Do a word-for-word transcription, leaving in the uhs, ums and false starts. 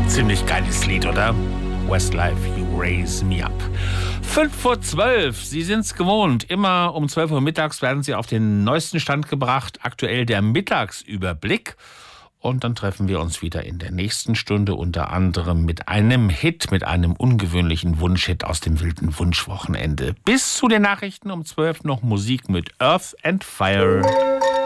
Ziemlich geiles Lied, oder? Westlife, You Raise Me Up. Fünf vor zwölf, Sie sind's gewohnt. Immer um zwölf Uhr mittags werden Sie auf den neuesten Stand gebracht. Aktuell der Mittagsüberblick. Und dann treffen wir uns wieder in der nächsten Stunde, unter anderem mit einem Hit, mit einem ungewöhnlichen Wunschhit aus dem wilden Wunschwochenende. Bis zu den Nachrichten um zwölf noch Musik mit Earth and Fire.